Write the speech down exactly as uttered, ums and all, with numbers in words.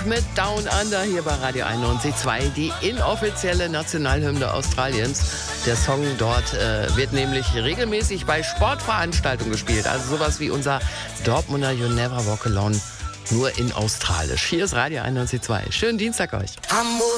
Monk mit Down Under hier bei Radio einundneunzig Komma zwei, die inoffizielle Nationalhymne Australiens. Der Song dort äh, wird nämlich regelmäßig bei Sportveranstaltungen gespielt. Also sowas wie unser Dortmunder You Never Walk Alone, nur in Australisch. Hier ist Radio einundneunzig Komma zwei. Schönen Dienstag euch.